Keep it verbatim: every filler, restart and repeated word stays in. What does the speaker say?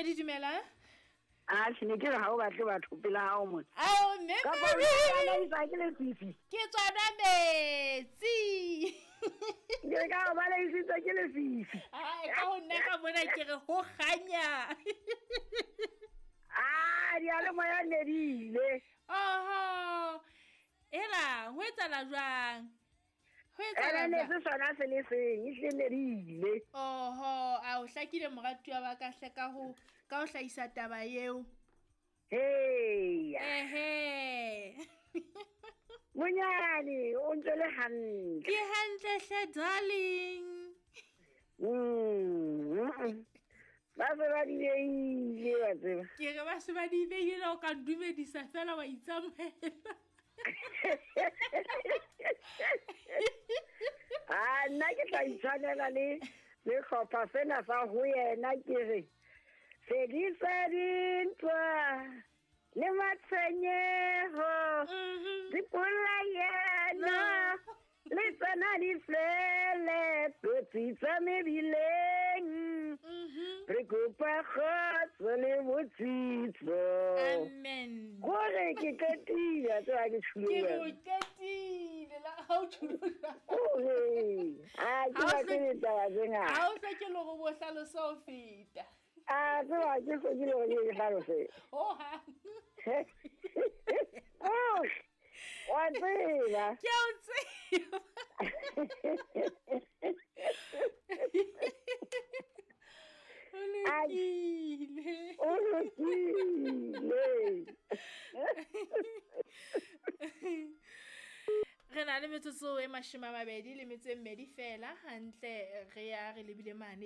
Medi dumela. Ah, ne ke ha o batle batho pele ha o mona. Ao mme. Ka ba o isa ke le fifi. Ke tswana metsi. Ke ka ba le isa ke le fifi. Ah, ka ho nna ka mona ke re ho kganya. Ah, di ale moya nedile. Oho. Ela, ho etsahala jwang? Ho etsahala jwang? Ene se sona se le seng, e hlenedile. Oho, a o hlakile moratuwa ba ka hle ka ho ka ho hlahisa taba eo. Hey. Ehe. Monyane, o ntse le hantle. Ke hantle hle darling. Mm. Ba se ba di beile wa tseba. Ke re ba se ba di beile o ka dumedisa fela wa itsamela. Ah, nna ke tla itshwanela le le hlopha sena sa ho yena ke re se di se dintwa le matsenyeho di pula yena le tsena di flele kotsi tsa mebileng re kopa kgotso le botsitso. Amen. Gore ke ketile tsa ke tshule. Ke re o ketile la ha o tshula. Ore a ke ba ke tsa tsenga. Ha o sa ke lo go bo hlalosa o feta. Ah, tsa ke go di lo ke hlalosa. Oh ha. Oh. Wa tsela. Ke o tsela. Olekile. Olekile. Re na le metsotso e mashome a mabedi le metso e mmedi fela hantle re ya re lebile mane